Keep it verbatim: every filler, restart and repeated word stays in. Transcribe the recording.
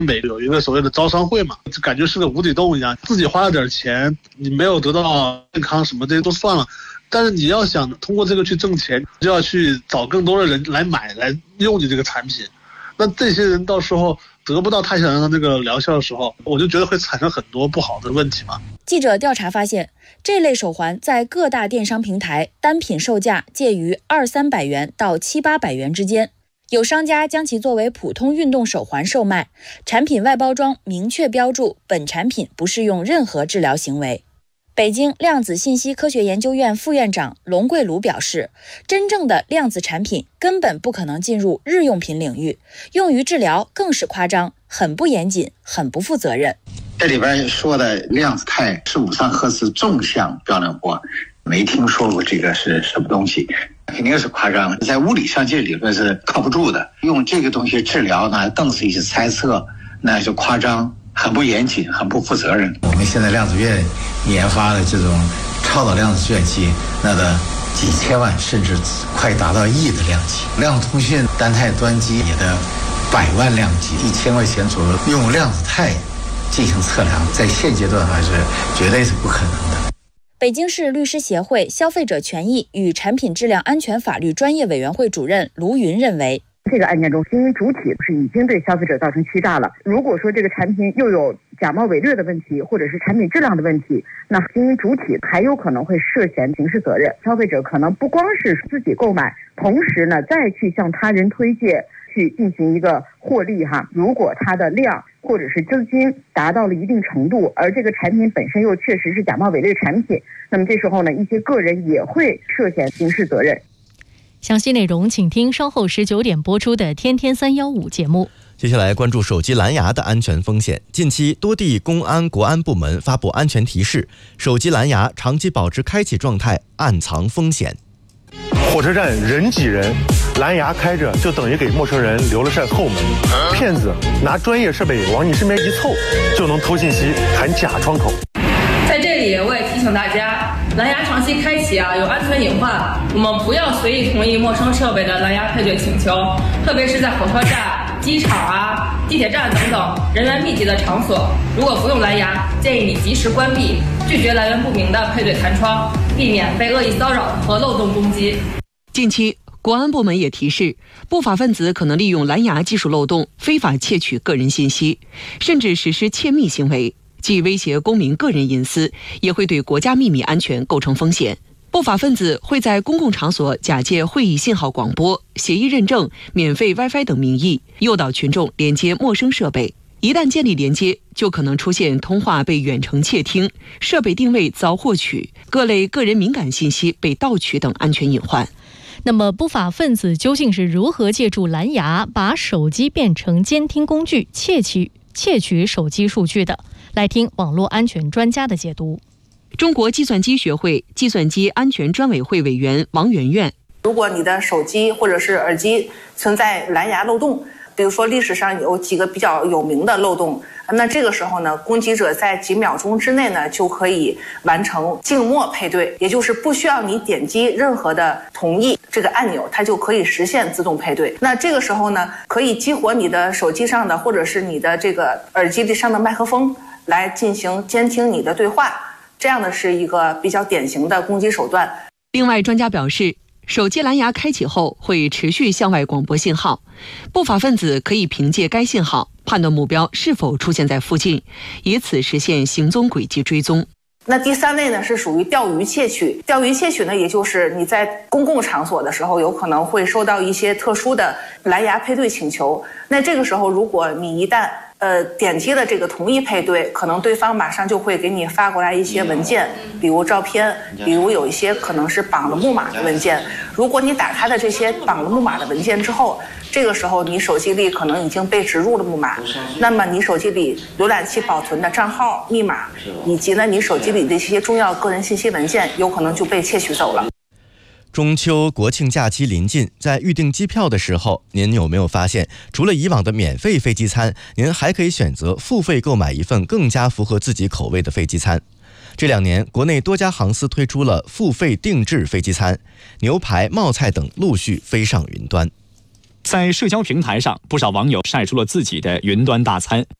美有一个所谓的招商会嘛，就感觉是个无底洞一样，自己花了点钱，你没有得到健康什么这些都算了，但是你要想通过这个去挣钱，就要去找更多的人来买来用你这个产品，那这些人到时候得不到他想要的那个疗效的时候，我就觉得会产生很多不好的问题嘛。 记者调查发现，这类手环在各大电商平台单品售价介于二三百元到七八百元之间。有商家将其作为普通运动手环售卖，产品外包装明确标注本产品不适用任何治疗行为。北京量子信息科学研究院副院长龙桂鲁表示，真正的量子产品根本不可能进入日用品领域，用于治疗更是夸张，很不严谨，很不负责任。 这里边说的量子态是五三赫兹纵向标准波，没听说过这个是什么东西，肯定是夸张，在物理上这理论是靠不住的。用这个东西治疗呢，更是一些猜测，那就夸张，很不严谨，很不负责任。我们现在量子院研发的这种超导量子计算机，那的几千万甚至快达到亿的量级，量子通讯单态端机也的百万量级，一千块钱左右，用量子态进行测量，在现阶段还是绝对是不可能的。 北京市律师协会消费者权益与产品质量安全法律专业委员会主任卢云认为， 这个案件中，因为主体是已经对消费者造成欺诈了。如果说这个产品又有假冒伪劣的问题，或者是产品质量的问题，那经营主体还有可能会涉嫌刑事责任。消费者可能不光是自己购买，同时呢再去向他人推荐，去进行一个获利哈。如果它的量或者是资金达到了一定程度，而这个产品本身又确实是假冒伪劣产品，那么这时候呢，一些个人也会涉嫌刑事责任。 详细内容请听稍后十九点播出的《天天三幺五》节目。 接下来关注手机蓝牙的安全风险。近期多地公安、国安部门发布安全提示，手机蓝牙长期保持开启状态暗藏风险。 火车站人挤人，蓝牙开着就等于给陌生人留了扇后门。骗子拿专业设备往你身边一凑，就能偷信息、弹假窗口。 在这里我也提醒大家，蓝牙长期开启啊有安全隐患，我们不要随意同意陌生设备的蓝牙配对请求，特别是在火车站、机场啊、地铁站等等人员密集的场所。如果不用蓝牙，建议你及时关闭，拒绝来源不明的配对弹窗，避免被恶意骚扰和漏洞攻击。 近期国安部门也提示，不法分子可能利用蓝牙技术漏洞非法窃取个人信息，甚至实施窃密行为，既威胁公民个人隐私，也会对国家秘密安全构成风险。不法分子会在公共场所假借会议信号广播、协议认证、免费 WiFi 等名义，诱导群众连接陌生设备。一旦建立连接，就可能出现通话被远程窃听、设备定位遭获取、各类个人敏感信息被盗取等安全隐患。 那么不法分子究竟是如何借助蓝牙把手机变成监听工具，窃取窃取手机数据的？来听网络安全专家的解读。 中国计算机学会计算机安全专委会委员王媛媛， 如果你的手机或者是耳机存在蓝牙漏洞，比如说历史上有几个比较有名的漏洞，那这个时候呢，攻击者在几秒钟之内呢就可以完成静默配对，也就是不需要你点击任何的同意这个按钮，它就可以实现自动配对。那这个时候呢，可以激活你的手机上的或者是你的这个耳机上的麦克风来进行监听你的对话，这样的是一个比较典型的攻击手段。 另外，专家表示，手机蓝牙开启后会持续向外广播信号，不法分子可以凭借该信号判断目标是否出现在附近，以此实现行踪轨迹追踪。 那第三类呢是属于钓鱼窃取，钓鱼窃取呢，也就是你在公共场所的时候，有可能会收到一些特殊的蓝牙配对请求。那这个时候，如果你一旦呃点击了这个同意配对，可能对方马上就会给你发过来一些文件，比如照片，比如有一些可能是绑了木马的文件。如果你打开了这些绑了木马的文件之后，这个时候你手机里可能已经被植入了木马，那么你手机里浏览器保存的账号、密码，以及呢你手机里的一些重要个人信息文件，有可能就被窃取走了。 中秋国庆假期临近，在预订机票的时候，您有没有发现，除了以往的免费飞机餐，您还可以选择付费购买一份更加符合自己口味的飞机餐。这两年，国内多家航司推出了付费定制飞机餐，牛排、冒菜等陆续飞上云端。 在社交平台上，不少网友晒出了自己的云端大餐。